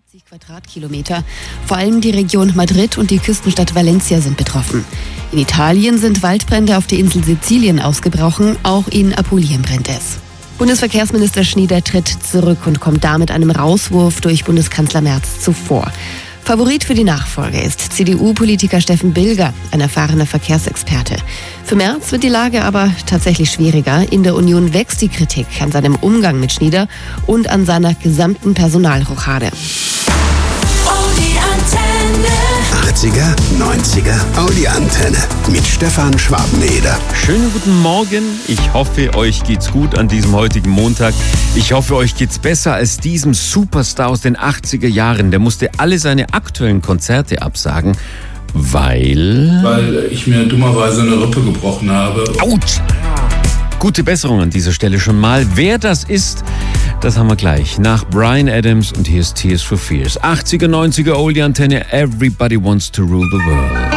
70 Quadratkilometer. Vor allem die Region Madrid und die Küstenstadt Valencia sind betroffen. In Italien sind Waldbrände auf der Insel Sizilien ausgebrochen, auch in Apulien brennt es. Bundesverkehrsminister Schnieder tritt zurück und kommt damit einem Rauswurf durch Bundeskanzler Merz zuvor. Favorit für die Nachfolge ist CDU-Politiker Steffen Bilger, ein erfahrener Verkehrsexperte. Für Merz wird die Lage aber tatsächlich schwieriger. In der Union wächst die Kritik an seinem Umgang mit Schnieder und an seiner gesamten Personalrochade. 80er, 90er, Audi-Antenne mit Stefan Schwabeneder. Schönen guten Morgen. Ich hoffe, euch geht's gut an diesem heutigen Montag. Ich hoffe, euch geht's besser als diesem Superstar aus den 80er Jahren. Der musste alle seine aktuellen Konzerte absagen, weil ich mir dummerweise eine Rippe gebrochen habe. Autsch! Gute Besserung an dieser Stelle schon mal. Wer das ist, das haben wir gleich. Nach Bryan Adams und hier ist Tears for Fears. 80er, 90er, Oldie Antenne. Everybody wants to rule the world.